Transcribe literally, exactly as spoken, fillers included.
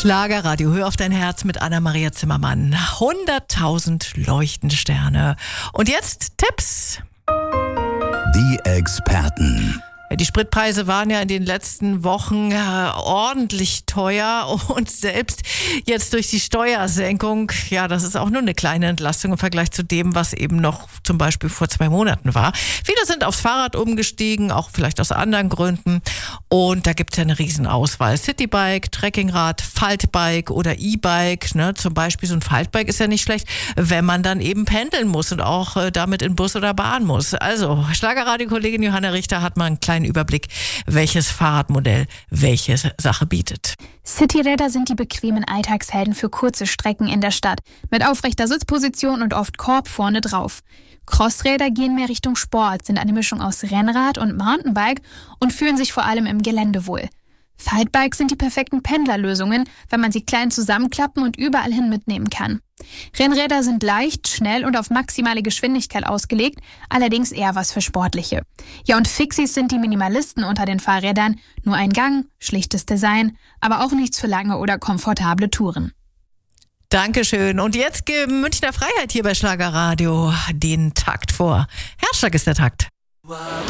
Schlagerradio, hör auf dein Herz mit Anna-Maria Zimmermann. hunderttausend leuchtende Sterne. Und jetzt Tipps. Die Experten. Die Spritpreise waren ja in den letzten Wochen ja, ordentlich teuer und selbst jetzt durch die Steuersenkung, ja, das ist auch nur eine kleine Entlastung im Vergleich zu dem, was eben noch zum Beispiel vor zwei Monaten war. Viele sind aufs Fahrrad umgestiegen, auch vielleicht aus anderen Gründen. Und da gibt es ja eine Riesenauswahl. Citybike, Trekkingrad, Faltbike oder E-Bike. Ne? Zum Beispiel so ein Faltbike ist ja nicht schlecht, wenn man dann eben pendeln muss und auch äh, damit in Bus oder Bahn muss. Also Schlagerradio-Kollegin Johanna Richter hat mal einen kleinen Überblick, welches Fahrradmodell welche Sache bietet. Cityräder sind die bequemen Alltagshelden für kurze Strecken in der Stadt, mit aufrechter Sitzposition und oft Korb vorne drauf. Crossräder gehen mehr Richtung Sport, sind eine Mischung aus Rennrad und Mountainbike und fühlen sich vor allem im Gelände wohl. Faltbikes sind die perfekten Pendlerlösungen, weil man sie klein zusammenklappen und überall hin mitnehmen kann. Rennräder sind leicht, schnell und auf maximale Geschwindigkeit ausgelegt, allerdings eher was für Sportliche. Ja, und Fixies sind die Minimalisten unter den Fahrrädern, nur ein Gang, schlichtes Design, aber auch nichts für lange oder komfortable Touren. Dankeschön. Und jetzt gibt Münchner Freiheit hier bei Schlagerradio den Takt vor. Herzschlag ist der Takt.